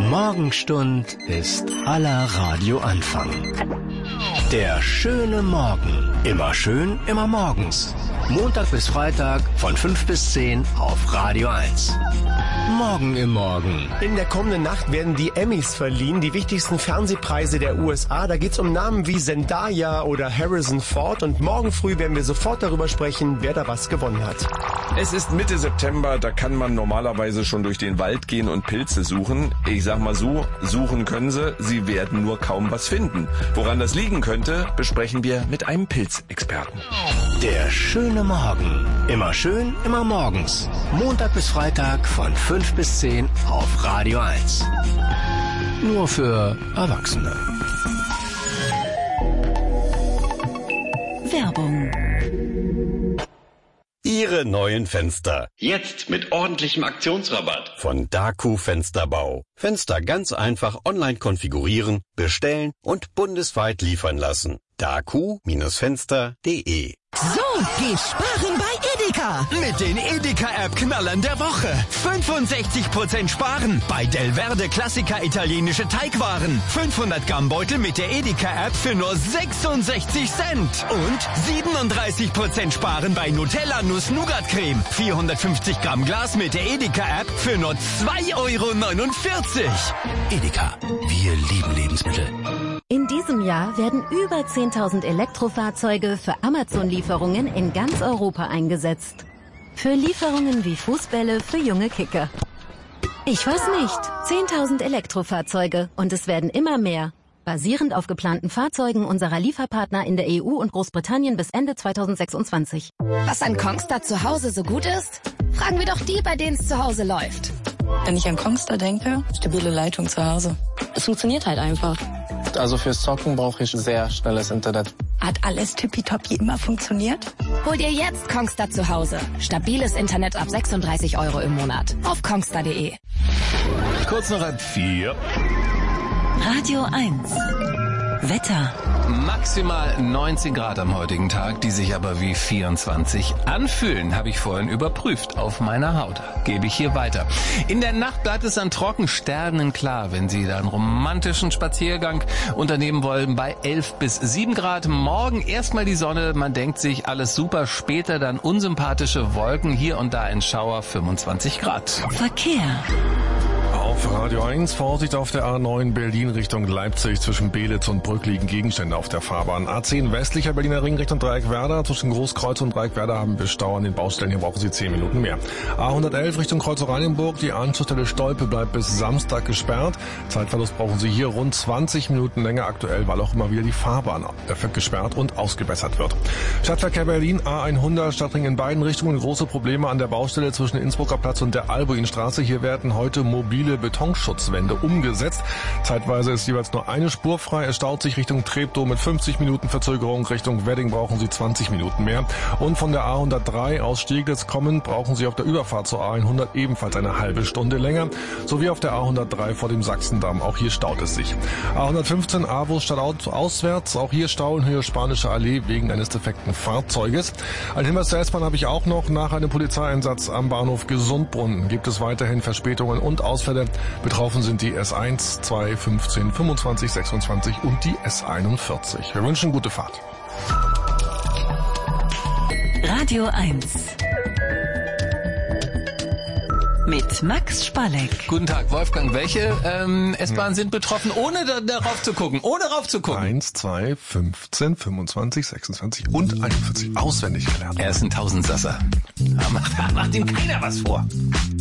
Morgenstund ist aller Radioanfang. Der schöne Morgen. Immer schön, immer morgens. Montag bis Freitag von 5 bis 10 auf Radio 1. Morgen im Morgen. In der kommenden Nacht werden die Emmys verliehen, die wichtigsten Fernsehpreise der USA. Da geht's um Namen wie Zendaya oder Harrison Ford. Und morgen früh werden wir sofort darüber sprechen, wer da was gewonnen hat. Es ist Mitte September, da kann man normalerweise schon durch den Wald gehen und Pilze suchen. Ich sag mal so, suchen können sie werden nur kaum was finden. Woran das liegen könnte, besprechen wir mit einem Pilzexperten. Der schöne Morgen. Immer schön, immer morgens. Montag bis Freitag von 5 bis 10 auf Radio 1. Nur für Erwachsene. Werbung. Ihre neuen Fenster. Jetzt mit ordentlichem Aktionsrabatt. Von Daku Fensterbau. Fenster ganz einfach online konfigurieren, bestellen und bundesweit liefern lassen. daku-fenster.de. So geht's sparen bei Edeka. Mit den Edeka-App-Knallern der Woche. 65% sparen bei Del Verde Klassiker italienische Teigwaren. 500 Gramm Beutel mit der Edeka-App für nur 66 Cent. Und 37% sparen bei Nutella Nuss-Nougat-Creme. 450 Gramm Glas mit der Edeka-App für nur 2,49 €. Edeka. Wir lieben Lebensmittel. In diesem Jahr werden über 10.000 Elektrofahrzeuge für Amazon-Lieferungen in ganz Europa eingesetzt. Für Lieferungen wie Fußbälle für junge Kicker. Ich weiß nicht. 10.000 Elektrofahrzeuge und es werden immer mehr. Basierend auf geplanten Fahrzeugen unserer Lieferpartner in der EU und Großbritannien bis Ende 2026. Was an Kongstar zu Hause so gut ist? Fragen wir doch die, bei denen es zu Hause läuft. Wenn ich an Kongstar denke, stabile Leitung zu Hause. Es funktioniert halt einfach. Also fürs Zocken brauche ich sehr schnelles Internet. Hat alles tippitoppi immer funktioniert? Hol dir jetzt Kongstar zu Hause. Stabiles Internet ab 36 € im Monat. Auf kongstar.de. Kurz noch ab 4. Radio 1. Wetter. Maximal 19 Grad am heutigen Tag, die sich aber wie 24 anfühlen, habe ich vorhin überprüft auf meiner Haut. Gebe ich hier weiter. In der Nacht bleibt es dann trocken, sternenklar, wenn Sie da einen romantischen Spaziergang unternehmen wollen, bei 11 bis 7 Grad. Morgen erstmal die Sonne, man denkt sich, alles super, später dann unsympathische Wolken, hier und da ein Schauer, 25 Grad. Verkehr. Auf Radio 1, Vorsicht auf der A9 Berlin Richtung Leipzig. Zwischen Belitz und Brück liegen Gegenstände auf der Fahrbahn. A10 westlicher Berliner Ring Richtung Dreieckwerder. Zwischen Großkreuz und Dreieckwerder haben wir Stau an den Baustellen. Hier brauchen Sie 10 Minuten mehr. A111 Richtung Kreuz-Oranienburg. Die Anschlussstelle Stolpe bleibt bis Samstag gesperrt. Zeitverlust brauchen Sie hier rund 20 Minuten länger aktuell, weil auch immer wieder die Fahrbahn gesperrt und ausgebessert wird. Stadtverkehr Berlin, A100 Stadtring in beiden Richtungen. Große Probleme an der Baustelle zwischen Innsbrucker Platz und der Albuinstraße. Hier werden heute mobile Betonschutzwände umgesetzt. Zeitweise ist jeweils nur eine Spur frei. Es staut sich Richtung Treptow mit 50 Minuten Verzögerung. Richtung Wedding brauchen Sie 20 Minuten mehr. Und von der A103 aus Steglitz kommend brauchen Sie auf der Überfahrt zur A100 ebenfalls eine halbe Stunde länger. Sowie auf der A103 vor dem Sachsendamm. Auch hier staut es sich. A115 Avus statt auswärts. Auch hier Stau in Höhe Spanische Allee wegen eines defekten Fahrzeuges. Ein Hinweis zur S-Bahn habe ich auch noch. Nach einem Polizeieinsatz am Bahnhof Gesundbrunnen gibt es weiterhin Verspätungen und Ausfälle. Betroffen sind die S1, 2, 15, 25, 26 und die S41. Wir wünschen gute Fahrt. Radio 1. Mit Max Spalleck. Guten Tag, Wolfgang. Welche S-Bahnen sind betroffen, ohne darauf zu gucken? 1, 2, 15, 25, 26 und 41. Auswendig gelernt. Er ist ein Tausendsasser. Da macht ihm keiner was vor.